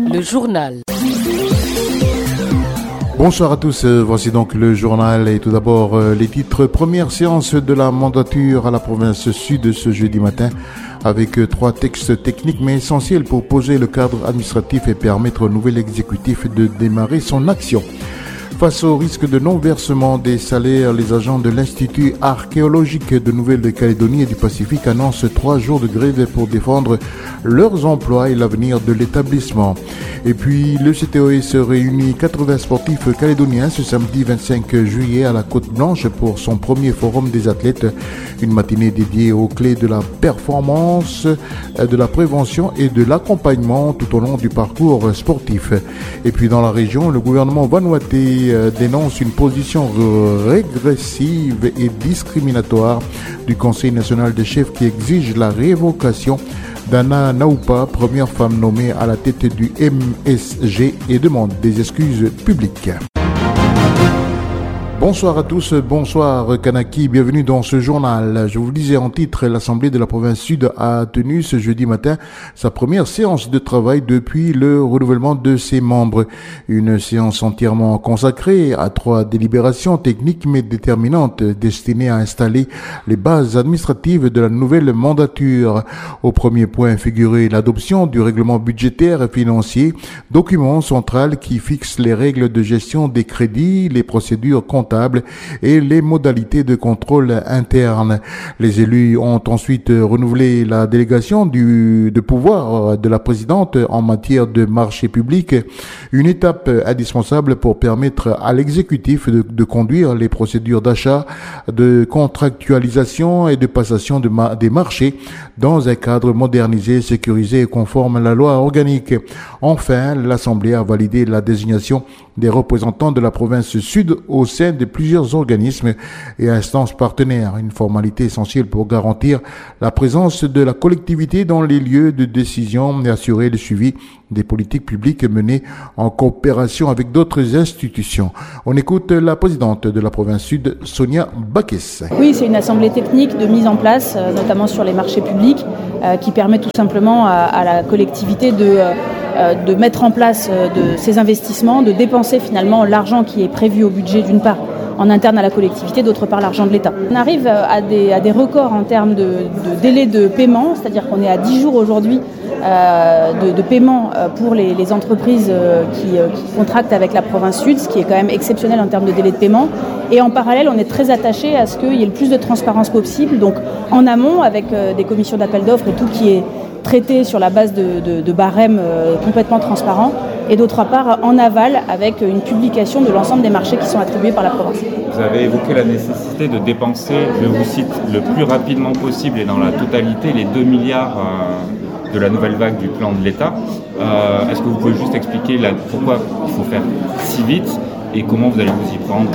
Le journal. Bonsoir à tous, voici donc le journal et tout d'abord les titres. Première séance de la mandature à la province sud ce jeudi matin avec 3 textes techniques mais essentiels pour poser le cadre administratif et permettre au nouvel exécutif de démarrer son action. Face au risque de non-versement des salaires, les agents de l'Institut archéologique de Nouvelle-Calédonie et du Pacifique annoncent 3 jours de grève pour défendre leurs emplois et l'avenir de l'établissement. Et puis, le CTOS réunit 80 sportifs calédoniens ce samedi 25 juillet à la Côte-Blanche pour son premier forum des athlètes. Une matinée dédiée aux clés de la performance, de la prévention et de l'accompagnement tout au long du parcours sportif. Et puis, dans la région, le gouvernement vanuatais dénonce une position régressive et discriminatoire du Conseil national des chefs qui exige la révocation d'Anna Naupa, première femme nommée à la tête du MSG, et demande des excuses publiques. Bonsoir à tous, bonsoir Kanaki, bienvenue dans ce journal. Je vous le disais en titre, l'Assemblée de la province sud a tenu ce jeudi matin sa première séance de travail depuis le renouvellement de ses membres. Une séance entièrement consacrée à 3 délibérations techniques mais déterminantes destinées à installer les bases administratives de la nouvelle mandature. Au premier point figurait l'adoption du règlement budgétaire et financier, document central qui fixe les règles de gestion des crédits, les procédures comptables et les modalités de contrôle interne. Les élus ont ensuite renouvelé la délégation de pouvoir de la présidente en matière de marché public, une étape indispensable pour permettre à l'exécutif de conduire les procédures d'achat, de contractualisation et de passation des marchés dans un cadre modernisé, sécurisé et conforme à la loi organique. Enfin, l'Assemblée a validé la désignation des représentants de la province sud au sein de plusieurs organismes et instances partenaires, une formalité essentielle pour garantir la présence de la collectivité dans les lieux de décision et assurer le suivi des politiques publiques menées en coopération avec d'autres institutions. On écoute la présidente de la province sud, Sonia Bakis. Oui, c'est une assemblée technique de mise en place, notamment sur les marchés publics, qui permet tout simplement à la collectivité de mettre en place de ces investissements, de dépenser finalement l'argent qui est prévu au budget d'une part en interne à la collectivité, d'autre part l'argent de l'État. On arrive à des records en termes de délai de paiement, c'est-à-dire qu'on est à 10 jours aujourd'hui de paiement pour les entreprises qui contractent avec la province sud, ce qui est quand même exceptionnel en termes de délai de paiement. Et en parallèle, on est très attaché à ce qu'il y ait le plus de transparence possible, donc en amont avec des commissions d'appel d'offres et tout qui est traité sur la base de barèmes complètement transparents, et d'autre part en aval avec une publication de l'ensemble des marchés qui sont attribués par la province. Vous avez évoqué la nécessité de dépenser, je vous cite, le plus rapidement possible et dans la totalité les 2 milliards de la nouvelle vague du plan de l'État. Est-ce que vous pouvez juste expliquer pourquoi il faut faire si vite et comment vous allez vous y prendre?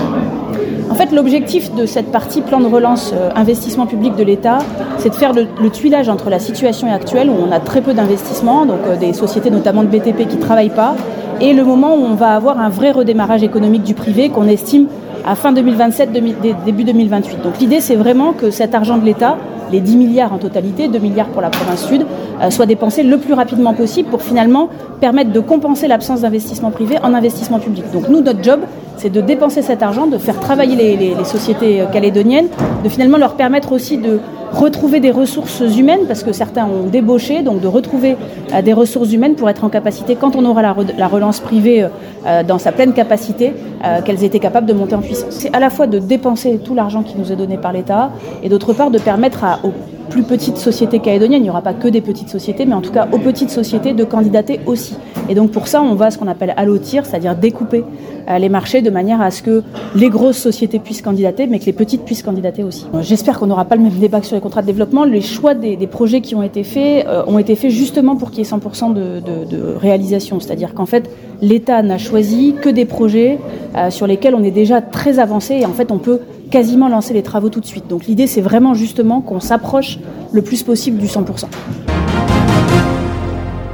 En fait, l'objectif de cette partie plan de relance investissement public de l'État, c'est de faire le tuilage entre la situation actuelle où on a très peu d'investissements, donc des sociétés notamment de BTP qui ne travaillent pas, et le moment où on va avoir un vrai redémarrage économique du privé qu'on estime à fin 2027, début 2028. Donc l'idée, c'est vraiment que cet argent de l'État, les 10 milliards en totalité, 2 milliards pour la province sud, soit dépensé le plus rapidement possible pour finalement permettre de compenser l'absence d'investissement privé en investissement public. Donc nous, notre job, c'est de dépenser cet argent, de faire travailler les sociétés calédoniennes, de finalement leur permettre aussi de retrouver des ressources humaines, parce que certains ont débauché, donc de retrouver des ressources humaines pour être en capacité, quand on aura la relance privée dans sa pleine capacité, qu'elles étaient capables de monter en puissance. C'est à la fois de dépenser tout l'argent qui nous est donné par l'État, et d'autre part de permettre aux plus petites sociétés calédoniennes, il n'y aura pas que des petites sociétés, mais en tout cas aux petites sociétés de candidater aussi. Et donc pour ça, on va ce qu'on appelle allotir, c'est-à-dire découper les marchés de manière à ce que les grosses sociétés puissent candidater, mais que les petites puissent candidater aussi. J'espère qu'on n'aura pas le même débat que sur les contrats de développement. Les choix des projets qui ont été faits justement pour qu'il y ait 100% de réalisation. C'est-à-dire qu'en fait, l'État n'a choisi que des projets sur lesquels on est déjà très avancé et en fait on peut quasiment lancer les travaux tout de suite. Donc l'idée, c'est vraiment justement qu'on s'approche le plus possible du 100%.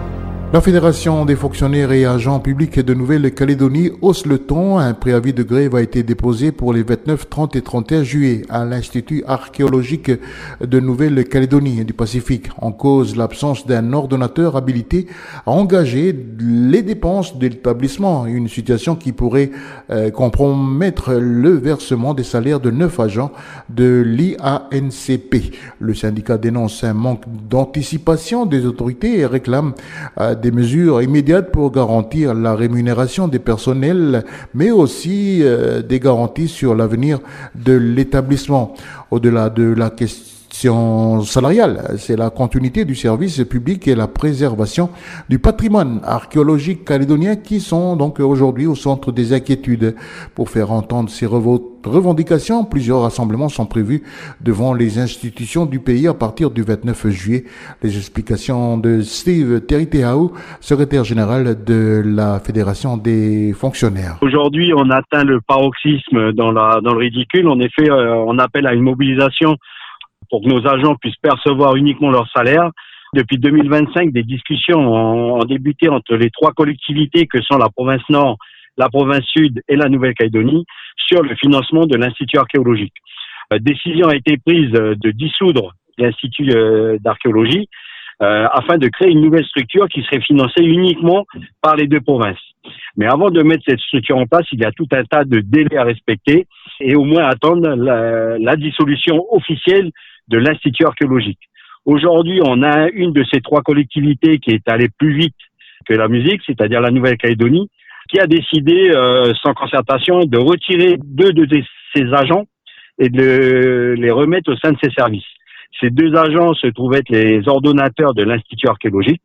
La Fédération des fonctionnaires et agents publics de Nouvelle-Calédonie hausse le ton. Un préavis de grève a été déposé pour les 29, 30 et 31 juillet à l'Institut archéologique de Nouvelle-Calédonie du Pacifique. En cause, l'absence d'un ordonnateur habilité à engager les dépenses de l'établissement. Une situation qui pourrait compromettre le versement des salaires de 9 agents de l'IANCP. Le syndicat dénonce un manque d'anticipation des autorités et réclame des mesures immédiates pour garantir la rémunération des personnels, mais aussi des garanties sur l'avenir de l'établissement. Au-delà de la question salariale, c'est la continuité du service public et la préservation du patrimoine archéologique calédonien qui sont donc aujourd'hui au centre des inquiétudes. Pour faire entendre ces revendications, plusieurs rassemblements sont prévus devant les institutions du pays à partir du 29 juillet. Les explications de Steve Teriteau, secrétaire général de la Fédération des fonctionnaires. Aujourd'hui, on atteint le paroxysme dans le ridicule. En effet, on appelle à une mobilisation pour que nos agents puissent percevoir uniquement leur salaire. Depuis 2025, des discussions ont débuté entre les trois collectivités que sont la province Nord, la province Sud et la Nouvelle-Calédonie sur le financement de l'Institut archéologique. Décision a été prise de dissoudre l'Institut d'archéologie afin de créer une nouvelle structure qui serait financée uniquement par les deux provinces. Mais avant de mettre cette structure en place, il y a tout un tas de délais à respecter et au moins attendre la dissolution officielle de l'Institut archéologique. Aujourd'hui, on a une de ces trois collectivités qui est allée plus vite que la musique, c'est-à-dire la Nouvelle-Calédonie, qui a décidé, sans concertation, de retirer deux de ses agents et de les remettre au sein de ses services. Ces deux agents se trouvent être les ordonnateurs de l'Institut archéologique.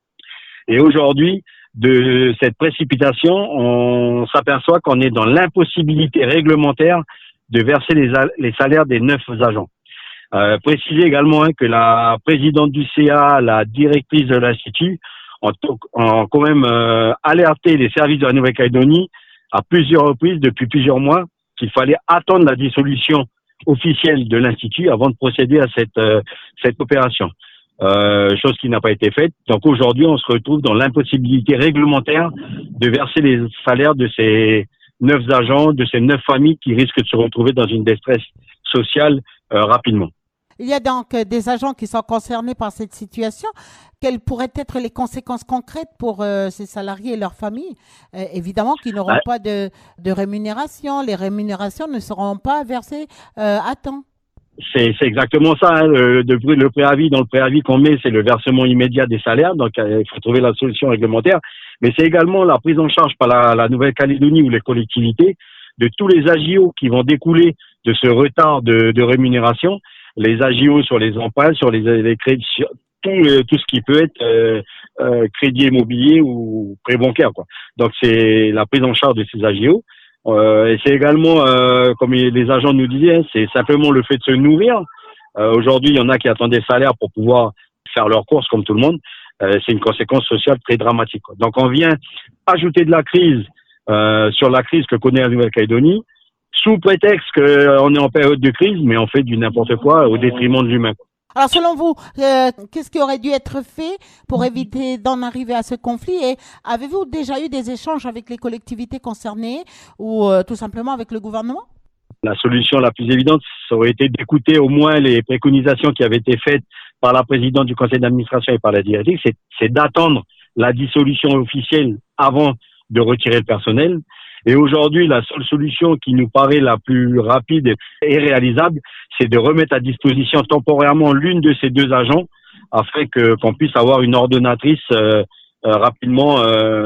Et aujourd'hui, de cette précipitation, on s'aperçoit qu'on est dans l'impossibilité réglementaire de verser les salaires des 9 agents. Préciser également que la présidente du CA, la directrice de l'Institut, ont quand même alerté les services de la Nouvelle-Calédonie à plusieurs reprises depuis plusieurs mois qu'il fallait attendre la dissolution officielle de l'Institut avant de procéder à cette opération. Chose qui n'a pas été faite. Donc aujourd'hui, on se retrouve dans l'impossibilité réglementaire de verser les salaires de ces 9 agents, de ces 9 familles qui risquent de se retrouver dans une détresse sociale rapidement. Il y a donc des agents qui sont concernés par cette situation. Quelles pourraient être les conséquences concrètes pour ces salariés et leurs familles? Évidemment qu'ils n'auront pas de rémunération. Les rémunérations ne seront pas versées à temps. C'est exactement ça. Hein. Le préavis, dans le préavis qu'on met, c'est le versement immédiat des salaires. Donc, il faut trouver la solution réglementaire. Mais c'est également la prise en charge par la Nouvelle-Calédonie ou les collectivités de tous les AGIO qui vont découler de ce retard de rémunération. Les AGIO sur les emprunts, sur les crédits, sur tout ce qui peut être crédit immobilier ou prêt bancaire, quoi. Donc, c'est la prise en charge de ces AGIO. Et c'est également, comme les agents nous disaient, c'est simplement le fait de se nourrir. Aujourd'hui, il y en a qui attendent des salaires pour pouvoir faire leurs courses comme tout le monde. C'est une conséquence sociale très dramatique, quoi. Donc, on vient ajouter de la crise sur la crise que connaît la Nouvelle-Calédonie, sous prétexte qu'on est en période de crise, mais on fait du n'importe quoi au détriment de l'humain. Alors, selon vous, qu'est-ce qui aurait dû être fait pour éviter d'en arriver à ce conflit? Et avez-vous déjà eu des échanges avec les collectivités concernées ou tout simplement avec le gouvernement? La solution la plus évidente, ça aurait été d'écouter au moins les préconisations qui avaient été faites par la présidente du conseil d'administration et par la directrice. C'est d'attendre la dissolution officielle avant de retirer le personnel. Et aujourd'hui, la seule solution qui nous paraît la plus rapide et réalisable, c'est de remettre à disposition temporairement l'une de ces deux agents afin qu'on puisse avoir une ordonnatrice rapidement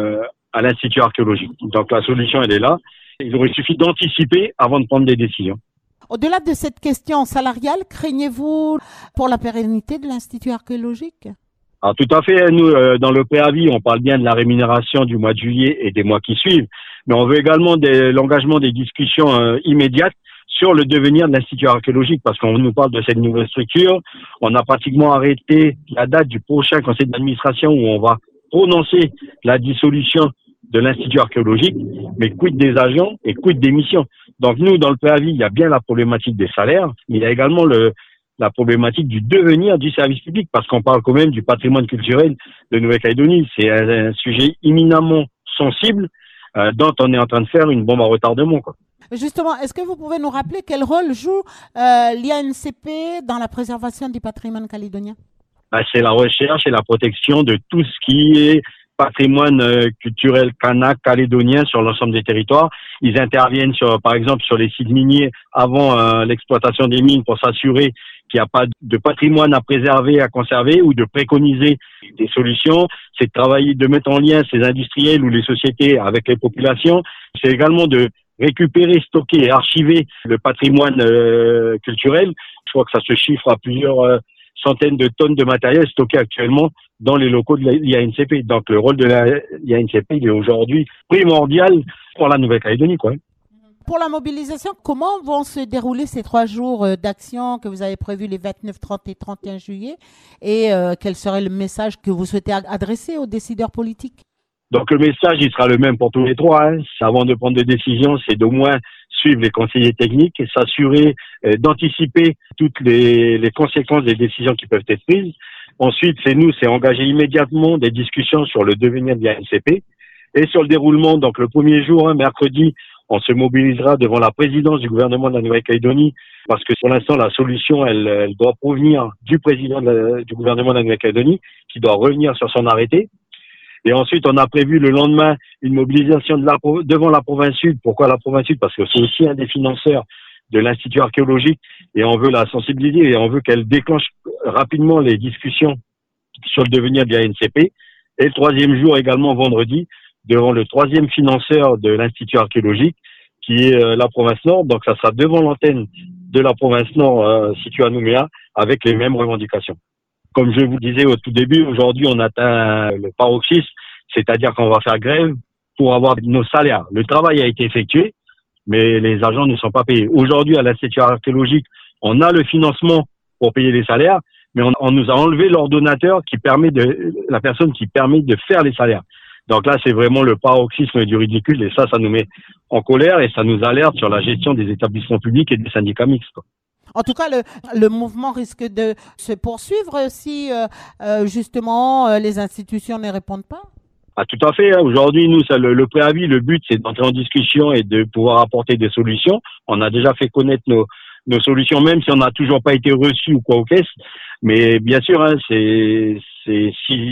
à l'Institut archéologique. Donc la solution, elle est là. Il aurait suffi d'anticiper avant de prendre des décisions. Au-delà de cette question salariale, craignez-vous pour la pérennité de l'Institut archéologique? Alors tout à fait, nous, dans le préavis, on parle bien de la rémunération du mois de juillet et des mois qui suivent, mais on veut également l'engagement des discussions immédiates sur le devenir de l'Institut archéologique, parce qu'on nous parle de cette nouvelle structure. On a pratiquement arrêté la date du prochain conseil d'administration où on va prononcer la dissolution de l'Institut archéologique, mais quid des agents et quid des missions. Donc nous, dans le préavis, il y a bien la problématique des salaires, mais il y a également la problématique du devenir du service public, parce qu'on parle quand même du patrimoine culturel de Nouvelle-Calédonie. C'est un sujet éminemment sensible dont on est en train de faire une bombe à retardement, quoi. Justement, est-ce que vous pouvez nous rappeler quel rôle joue l'IANCP dans la préservation du patrimoine calédonien? C'est la recherche et la protection de tout ce qui est patrimoine culturel kanak, calédonien sur l'ensemble des territoires. Ils interviennent par exemple sur les sites miniers avant l'exploitation des mines pour s'assurer qu'il n'y a pas de patrimoine à préserver, à conserver, ou de préconiser des solutions. C'est de travailler, de mettre en lien ces industriels ou les sociétés avec les populations. C'est également de récupérer, stocker et archiver le patrimoine culturel. Je crois que ça se chiffre à plusieurs centaines de tonnes de matériel stocké actuellement dans les locaux de l'IANCP. Donc le rôle de l'IANCP, il est aujourd'hui primordial pour la Nouvelle-Calédonie, quoi. Pour la mobilisation, comment vont se dérouler ces 3 jours d'action que vous avez prévus les 29, 30 et 31 juillet, et quel serait le message que vous souhaitez adresser aux décideurs politiques? Donc le message, il sera le même pour tous les 3. Avant de prendre des décisions, c'est d'au moins suivre les conseillers techniques et s'assurer d'anticiper toutes les conséquences des décisions qui peuvent être prises. Ensuite, c'est engager immédiatement des discussions sur le devenir de l'IANCP et sur le déroulement. Donc le premier jour, mercredi, on se mobilisera devant la présidence du gouvernement de la Nouvelle-Calédonie, parce que pour l'instant, la solution, elle doit provenir du président du gouvernement de la Nouvelle-Calédonie, qui doit revenir sur son arrêté. Et ensuite, on a prévu le lendemain une mobilisation devant la province sud. Pourquoi la province sud? Parce que c'est aussi un des financeurs de l'Institut archéologique, et on veut la sensibiliser et on veut qu'elle déclenche rapidement les discussions sur le devenir de l'IANCP. Et le troisième jour, également vendredi, devant le troisième financeur de l'Institut archéologique, qui est la province nord. Donc ça sera devant l'antenne de la province nord située à Nouméa, avec les mêmes revendications. Comme je vous disais au tout début, aujourd'hui on atteint le paroxysme, c'est-à-dire qu'on va faire grève pour avoir nos salaires. Le travail a été effectué, mais les agents ne sont pas payés. Aujourd'hui, à l'Institut archéologique, on a le financement pour payer les salaires, mais on nous a enlevé l'ordonnateur la personne qui permet de faire les salaires. Donc là, c'est vraiment le paroxysme du ridicule, et ça nous met en colère et ça nous alerte sur la gestion des établissements publics et des syndicats mixtes, quoi. En tout cas, le mouvement risque de se poursuivre si justement les institutions ne répondent pas. Tout à fait. Aujourd'hui, nous, le préavis, le but, c'est d'entrer en discussion et de pouvoir apporter des solutions. On a déjà fait connaître nos solutions, même si on n'a toujours pas été reçus ou quoi aux caisses. Mais bien sûr, si